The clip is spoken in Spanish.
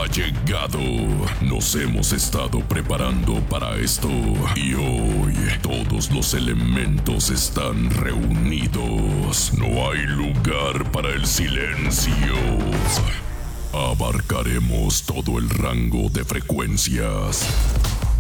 ha llegado. Nos hemos estado preparando para esto y hoy todos los elementos están reunidos. No hay lugar para el silencio. Abarcaremos todo el rango de frecuencias.